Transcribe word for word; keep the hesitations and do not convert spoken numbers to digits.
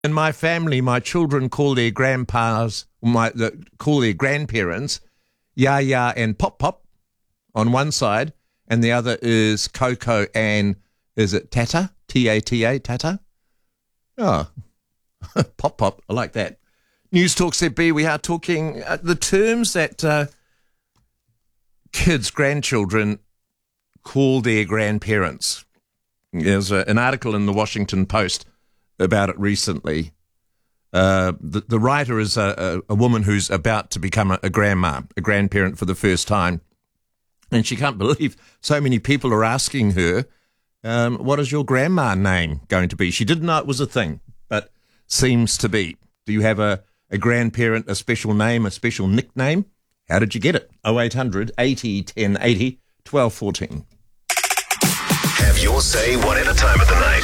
In my family, my children call their grandpas, my the, call their grandparents, Ya Ya and Pop Pop on one side, and the other is Coco and, is it Tata? T A T A, Tata? Oh, Pop Pop, I like that. News Talk Z B, we are talking uh, the terms that uh, kids, grandchildren, call their grandparents. There's a, an article in the Washington Post about it recently. Uh, the, the writer is a, a, a woman who's about to become a, a grandma, a grandparent for the first time. And she can't believe so many people are asking her, um, what is your grandma name going to be? She didn't know it was a thing, but seems to be. Do you have a, a grandparent, a special name, a special nickname? How did you get it? oh eight hundred eighty ten eighty, twelve fourteen. Have your say whatever time of the night.